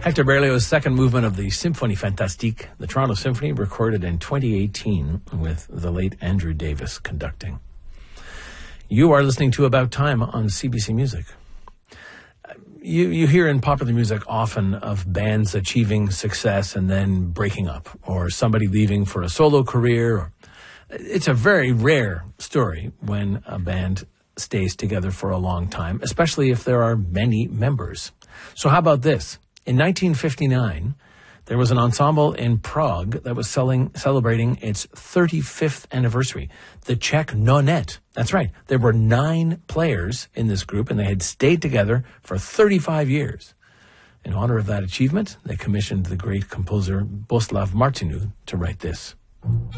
Hector Berlioz's second movement of the Symphonie Fantastique, the Toronto Symphony, recorded in 2018 with the late Andrew Davis conducting. You are listening to About Time on CBC Music. You hear in popular music often of bands achieving success and then breaking up, or somebody leaving for a solo career. It's a very rare story when a band stays together for a long time, especially if there are many members. So how about this? In 1959, there was an ensemble in Prague that was celebrating its 35th anniversary, the Czech Nonet. That's right. There were 9 players in this group, and they had stayed together for 35 years. In honor of that achievement, they commissioned the great composer Bohuslav Martinu to write this.